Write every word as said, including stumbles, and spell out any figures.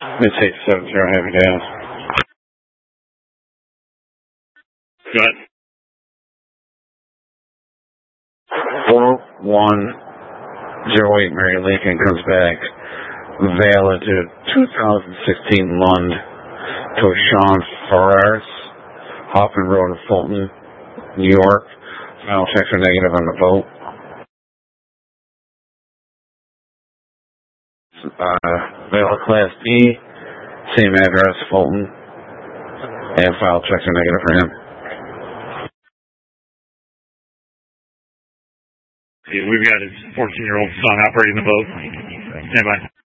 It's eight seven zero, heavy down. Good. four one zero eight Mary Lincoln comes back. Valid to two thousand sixteen Lund to Sean Ferraris, Hoffman Road in Fulton, New York. Final checks are negative on the vote. Uh, Valid Class B, same address, Fulton, and file checks are negative for him. We've got his fourteen-year-old son operating the boat. Stand by.